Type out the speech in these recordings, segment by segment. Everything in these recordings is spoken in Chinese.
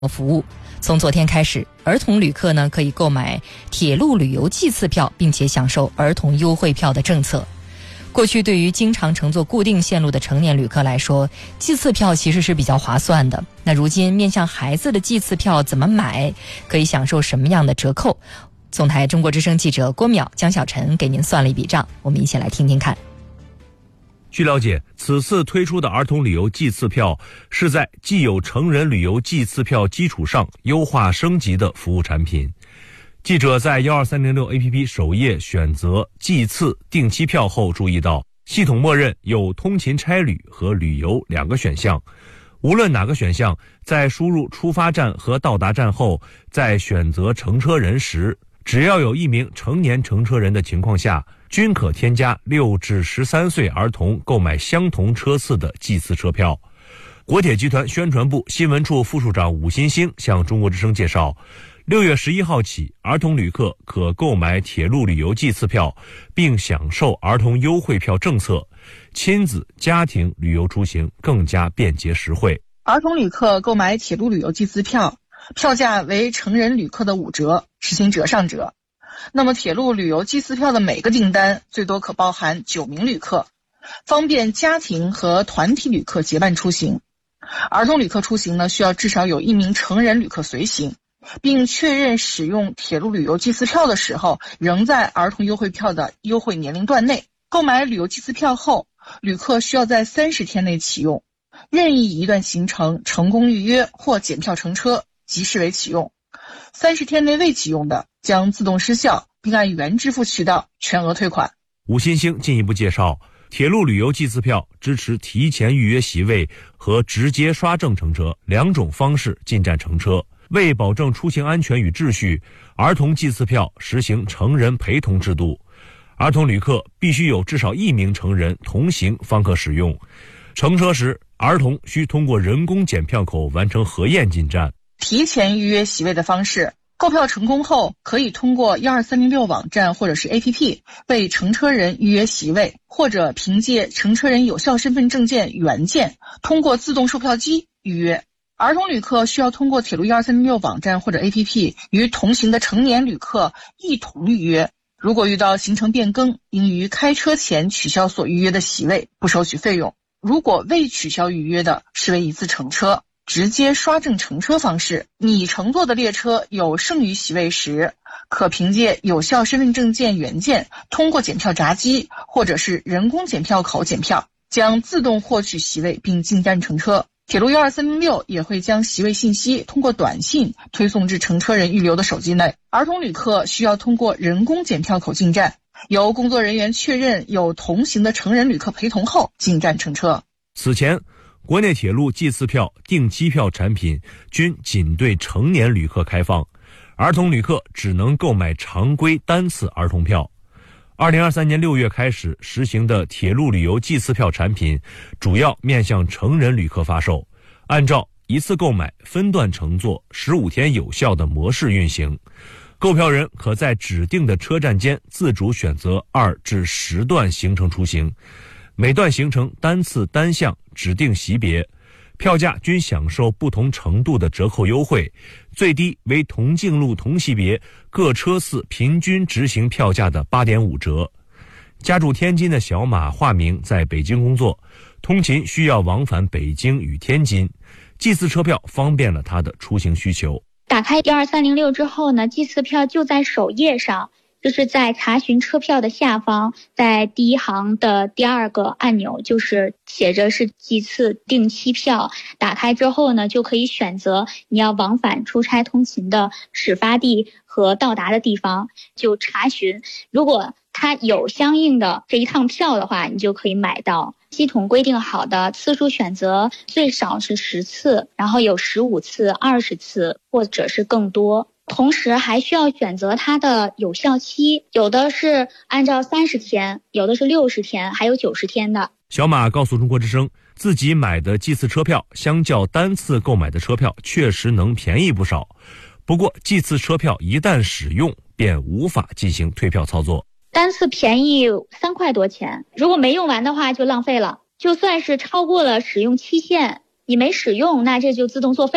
服务。从昨天开始，儿童旅客呢可以购买铁路旅游季次票，并且享受儿童优惠票的政策。过去对于经常乘坐固定线路的成年旅客来说，季次票其实是比较划算的。那如今面向孩子的季次票怎么买，可以享受什么样的折扣？总台中国之声记者郭淼、江小晨给您算了一笔账，我们一起来听听看。 据了解，此次推出的儿童旅游季次票是在既有成人旅游季次票基础上优化升级的服务产品。记者在12306 APP 首页选择季次定期票后注意到，系统默认有通勤差旅和旅游两个选项。无论哪个选项，在输入出发站和到达站后，在选择乘车人时，只要有一名成年乘车人的情况下，均可添加6至13岁儿童购买相同车次的季次车票。国铁集团宣传部新闻处副处长武新星向中国之声介绍，6月11号起，儿童旅客可购买铁路旅游季次票，并享受儿童优惠票政策，亲子家庭旅游出行更加便捷实惠。 儿童旅客购买铁路旅游季次票，票价为成人旅客的5折，实行折上折。那么铁路旅游季次票的每个订单最多可包含9名旅客，方便家庭和团体旅客结伴出行。儿童旅客出行呢，需要至少有1名成人旅客随行，并确认使用铁路旅游季次票的时候仍在儿童优惠票的优惠年龄段内。购买旅游季次票后，旅客需要在30天内启用，任意一段行程成功预约或检票乘车即视为启用，30天内未启用的将自动失效，并按原支付渠道全额退款。 吴新星进一步介绍，铁路旅游季次票支持提前预约席位和直接刷证乘车2种方式进站乘车。为保证出行安全与秩序，儿童季次票实行成人陪同制度，儿童旅客必须有至少1名成人同行方可使用。乘车时，儿童需通过人工检票口完成核验进站。 提前预约席位的方式，购票成功后，可以通过12306网站或者是 APP 为乘车人预约席位，或者凭借乘车人有效身份证件原件通过自动售票机预约。儿童旅客需要通过铁路12306网站或者 APP 与同行的成年旅客一同预约。如果遇到行程变更，应于开车前取消所预约的席位，不收取费用。如果未取消预约的，视为一次乘车。直接刷证乘车方式，你乘坐的列车有剩余席位时，可凭借有效身份证件原件通过检票闸机或者是人工检票口检票，将自动获取席位并进站乘车。铁路12306也会将席位信息通过短信推送至乘车人预留的手机内。儿童旅客需要通过人工检票口进站，由工作人员确认有同行的成人旅客陪同后进站乘车。 此前，国内铁路季次票、定期票产品均仅对成年旅客开放，儿童旅客只能购买常规单次儿童票。2023年6月开始实行的铁路旅游季次票产品，主要面向成人旅客发售，按照一次购买、分段乘坐、15天有效的模式运行。购票人可在指定的车站间自主选择2至10段行程出行，每段行程单次单项指定席别，票价均享受不同程度的折扣优惠，最低为同径路同席别各车次平均执行票价的 8.5 折。家住天津的小马化名在北京工作，通勤需要往返北京与天津，季次车票方便了他的出行需求。 打开12306之后呢，季次票就在首页上，就是在查询车票的下方，在第一行的第2个按钮，就是写着是季次定期票。打开之后呢，就可以选择你要往返出差通勤的始发地和到达的地方，就查询。如果它有相应的这一趟票的话，你就可以买到。系统规定好的次数选择最少是10次，然后有15次、20次或者是更多。同时还需要选择它的有效期，有的是按照30天，有的是60天，还有90天的。 小马告诉中国之声，自己买的季次车票相较单次购买的车票确实能便宜不少，不过季次车票一旦使用便无法进行退票操作。 单次便宜3块多钱，如果没用完的话就浪费了，就算是超过了使用期限，你没使用，那这就自动作废了。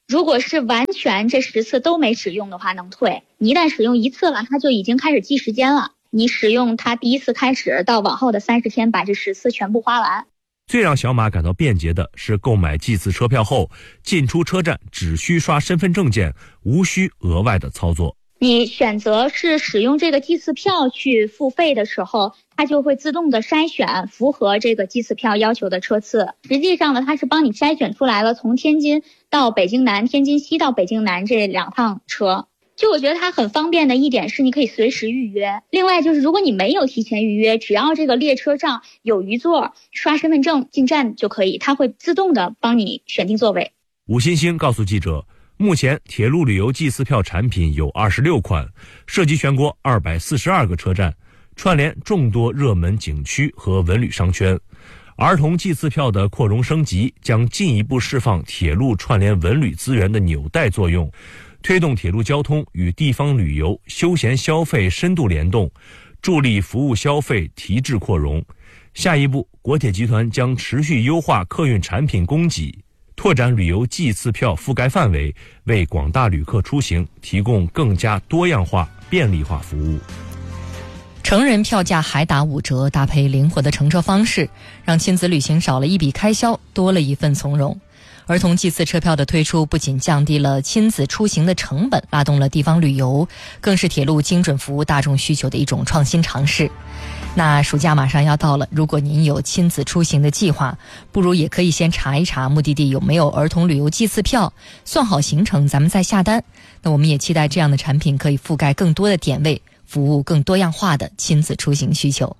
如果是完全这10次都没使用的话，能退。你一旦使用1次了，它就已经开始计时间了。你使用它第1次开始到往后的30天，把这10次全部花完。 最让小马感到便捷的是，购买季次车票后进出车站只需刷身份证件，无需额外的操作。 你选择是使用这个季次票去付费的时候，它就会自动的筛选符合这个季次票要求的车次。实际上呢，它是帮你筛选出来了从天津到北京南、天津西到北京南这2趟车。就我觉得它很方便的一点是你可以随时预约。另外就是如果你没有提前预约，只要这个列车上有余座，刷身份证进站就可以，它会自动的帮你选定座位。 吴欣欣告诉记者，目前铁路旅游季次票产品有26款，涉及全国242个车站，串联众多热门景区和文旅商圈。儿童季次票的扩容升级将进一步释放铁路串联文旅资源的纽带作用，推动铁路交通与地方旅游、休闲消费深度联动，助力服务消费提质扩容。下一步，国铁集团将持续优化客运产品供给，拓展旅游季次票覆盖范围，为广大旅客出行提供更加多样化、便利化服务。 成人票价还打5折，搭配灵活的乘车方式，让亲子旅行少了一笔开销，多了一份从容。儿童季次车票的推出不仅降低了亲子出行的成本，拉动了地方旅游，更是铁路精准服务大众需求的一种创新尝试。那暑假马上要到了，如果您有亲子出行的计划，不如也可以先查一查目的地有没有儿童旅游季次票，算好行程咱们再下单。那我们也期待这样的产品可以覆盖更多的点位，服务更多样化的亲子出行需求。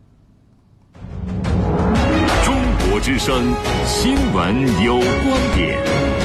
中国之声新闻有观点，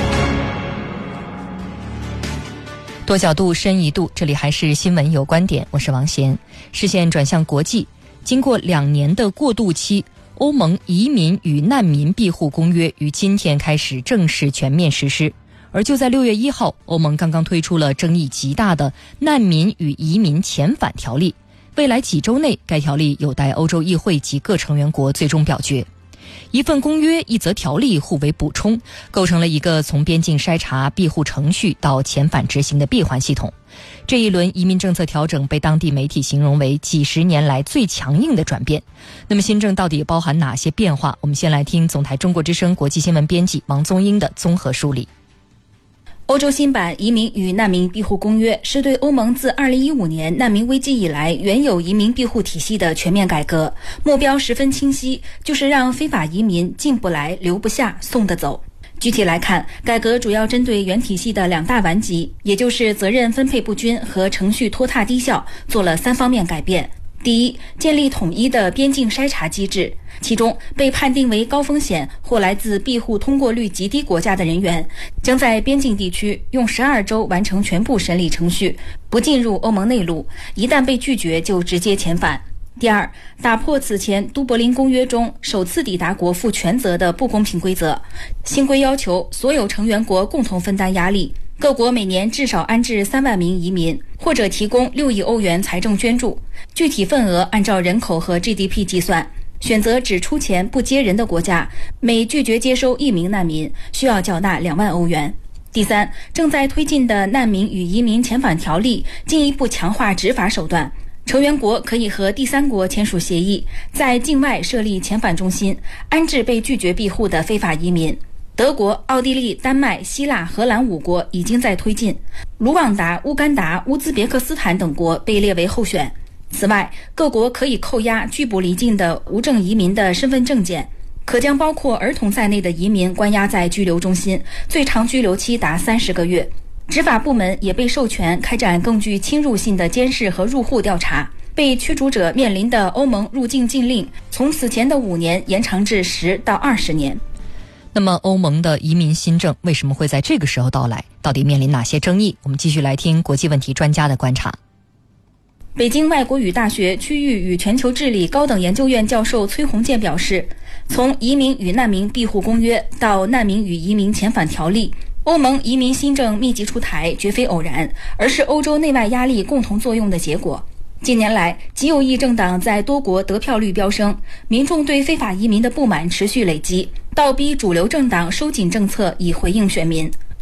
多角度深一度，这里还是新闻有观点，我是王贤。视线转向国际，经过2年的过渡期，欧盟移民与难民庇护公约于今天开始正式全面实施。而就在6月1号，欧盟刚刚推出了争议极大的难民与移民遣返条例，未来几周内该条例有待欧洲议会及各成员国最终表决。一份公约一则条例互为补充，构成了一个从边境筛查、庇护程序到遣返执行的闭环系统。这一轮移民政策调整被当地媒体形容为几10年来最强硬的转变。那么新政到底包含哪些变化？我们先来听总台中国之声国际新闻编辑王宗英的综合梳理。 欧洲新版移民与难民庇护公约是对欧盟自2015年难民危机以来原有移民庇护体系的全面改革，目标十分清晰，就是让非法移民进不来、留不下、送得走。具体来看，改革主要针对原体系的2大顽疾，也就是责任分配不均和程序拖沓低效，做了3方面改变。第一，建立统一的边境筛查机制，其中被判定为高风险或来自庇护通过率极低国家的人员，将在边境地区用12周完成全部审理程序，不进入欧盟内陆，一旦被拒绝就直接遣返。第二，打破此前都柏林公约中首次抵达国负全责的不公平规则，新规要求所有成员国共同分担压力，各国每年至少安置3万名移民，或者提供6亿欧元财政捐助，具体份额按照人口和 GDP 计算。选择只出钱不接人的国家，每拒绝接收1名难民，需要缴纳2万欧元。第三，正在推进的难民与移民遣返条例进一步强化执法手段，成员国可以和第三国签署协议，在境外设立遣返中心，安置被拒绝庇护的非法移民。德国、奥地利、丹麦、希腊、荷兰5国已经在推进，卢旺达、乌干达、乌兹别克斯坦等国被列为候选。此外，各国可以扣押拒捕离境的无证移民的身份证件，可将包括儿童在内的移民关押在拘留中心，最长拘留期达30个月。执法部门也被授权开展更具侵入性的监视和入户调查，被驱逐者面临的欧盟入境禁令从此前的5年延长至10到20年。 那么欧盟的移民新政为什么会在这个时候到来？到底面临哪些争议？我们继续来听国际问题专家的观察。 北京外国语大学区域与全球治理高等研究院教授崔洪建表示，从移民与难民庇护公约到难民与移民遣返条例，欧盟移民新政密集出台绝非偶然，而是欧洲内外压力共同作用的结果。近年来，极右翼政党在多国得票率飙升，民众对非法移民的不满持续累积，倒逼主流政党收紧政策以回应选民。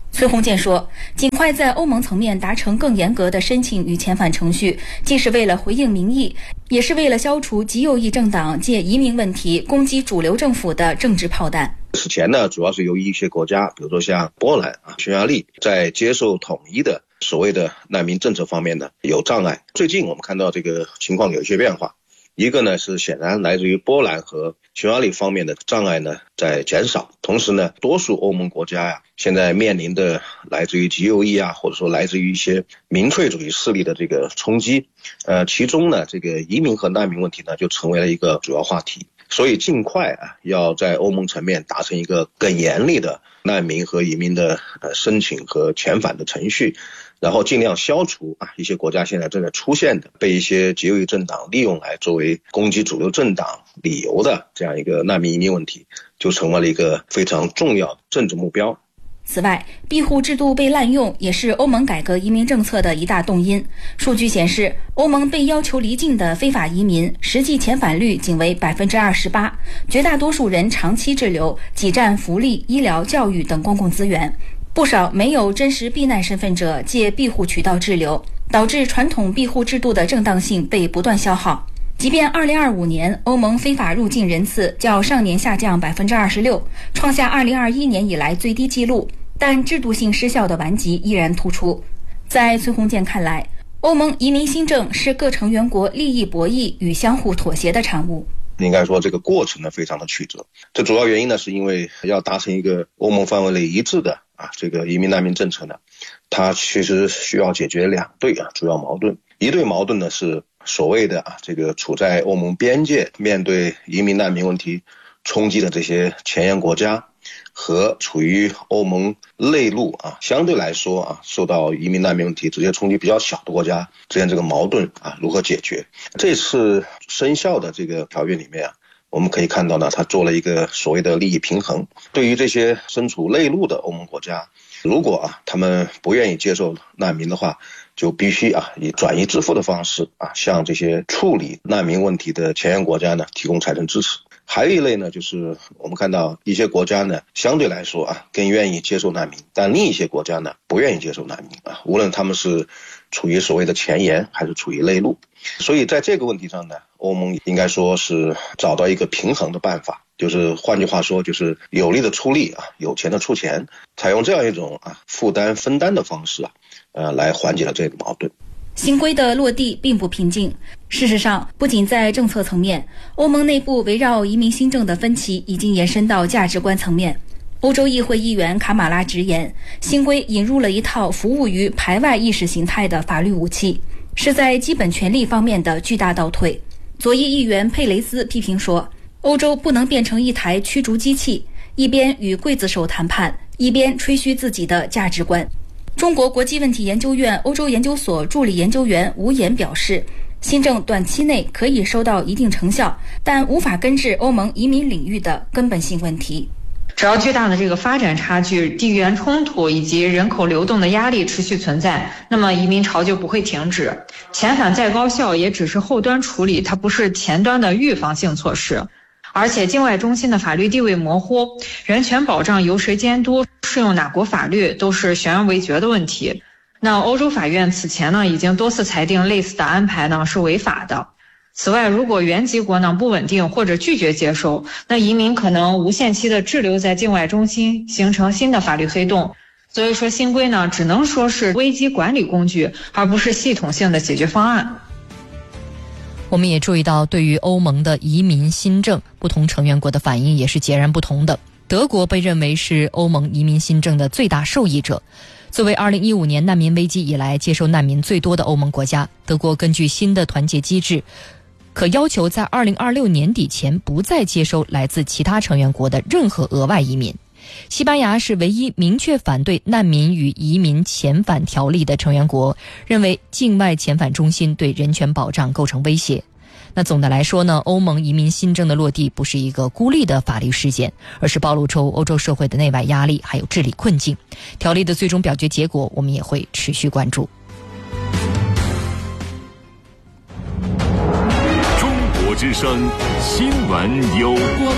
崔洪建说，尽快在欧盟层面达成更严格的申请与遣返程序，既是为了回应民意，也是为了消除极右翼政党借移民问题攻击主流政府的政治炮弹。 此前呢，主要是由于一些国家，比如说像波兰、匈牙利，在接受统一的所谓的难民政策方面呢有障碍。最近我们看到这个情况有一些变化，一个呢是显然来自于波兰和匈牙利方面的障碍呢在减少，同时呢多数欧盟国家现在面临的来自于极右翼或者说来自于一些民粹主义势力的这个冲击，其中呢这个移民和难民问题呢就成为了一个主要话题。所以尽快要在欧盟层面达成一个更严厉的难民和移民的申请和遣返的程序，然后尽量消除一些国家现在正在出现的被一些极右翼政党利用来作为攻击主流政党理由的这样一个难民移民问题，就成为了一个非常重要的政治目标。 此外，庇护制度被滥用也是欧盟改革移民政策的一大动因。数据显示，欧盟被要求离境的非法移民实际遣返率仅为 28%， 绝大多数人长期滞留，挤占福利、医疗、教育等公共资源。不少没有真实避难身份者借庇护渠道滞留，导致传统庇护制度的正当性被不断消耗。即便2025年欧盟非法入境人次较上年下降 26%， 创下2021年以来最低纪录，但制度性失效的顽疾依然突出。在崔洪建看来，欧盟移民新政是各成员国利益博弈与相互妥协的产物。 应该说这个过程呢非常的曲折，这主要原因呢是因为要达成一个欧盟范围内一致的这个移民难民政策呢，它其实需要解决两对主要矛盾。一对矛盾呢是所谓的这个处在欧盟边界面对移民难民问题冲击的这些前沿国家，和处于欧盟内陆相对来说受到移民难民问题直接冲击比较小的国家之间这个矛盾如何解决。这次生效的这个条约里面我们可以看到呢，它做了一个所谓的利益平衡。对于这些身处内陆的欧盟国家，如果他们不愿意接受难民的话，就必须以转移支付的方式向这些处理难民问题的前沿国家呢提供财政支持。还有一类呢，就是我们看到一些国家呢相对来说更愿意接受难民，但另一些国家呢不愿意接受难民无论他们是处于所谓的前沿还是处于内陆。所以在这个问题上呢，欧盟应该说是找到一个平衡的办法，就是换句话说，就是有力的出力有钱的出钱，采用这样一种负担分担的方式来缓解了这个矛盾。 新规的落地并不平静。事实上，不仅在政策层面，欧盟内部围绕移民新政的分歧已经延伸到价值观层面。欧洲议会议员卡马拉直言，新规引入了一套服务于排外意识形态的法律武器，是在基本权利方面的巨大倒退。左翼议员佩雷斯批评说，欧洲不能变成一台驱逐机器，一边与刽子手谈判，一边吹嘘自己的价值观。中国国际问题研究院欧洲研究所助理研究员吴岩表示，新政短期内可以收到一定成效，但无法根治欧盟移民领域的根本性问题。 只要巨大的这个发展差距、地缘冲突以及人口流动的压力持续存在，那么移民潮就不会停止。遣返再高效，也只是后端处理，它不是前端的预防性措施。而且境外中心的法律地位模糊，人权保障由谁监督，适用哪国法律，都是悬而未决的问题。那欧洲法院此前呢，已经多次裁定类似的安排呢是违法的。此外，如果原籍国呢不稳定或者拒绝接收，那移民可能无限期的滞留在境外中心，形成新的法律黑洞。所以说新规呢，只能说是危机管理工具，而不是系统性的解决方案。 我们也注意到，对于欧盟的移民新政，不同成员国的反应也是截然不同的。德国被认为是欧盟移民新政的最大受益者。作为2015年难民危机以来接收难民最多的欧盟国家，德国根据新的团结机制，可要求在2026年底前不再接收来自其他成员国的任何额外移民。西班牙是唯一明确反对难民与移民遣返条例的成员国，认为境外遣返中心对人权保障构成威胁。那总的来说呢，欧盟移民新政的落地不是一个孤立的法律事件，而是暴露出欧洲社会的内外压力还有治理困境。条例的最终表决结果我们也会持续关注。 中国之声新闻有关。